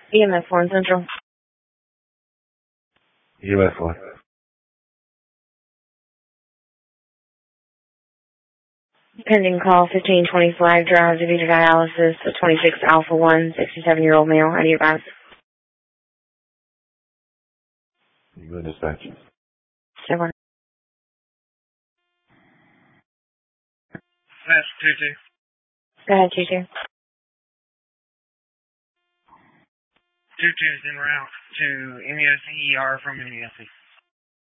EMS 1 Central. EMS 1. Pending call 1520 Flag Drive, DaVita Dialysis, a 26 Alpha 1, 67-year-old male. How do you advise? You go dispatch. Sure. That's 2-2. Go ahead, 2-2. 2-2 is en route to MESER from MESE.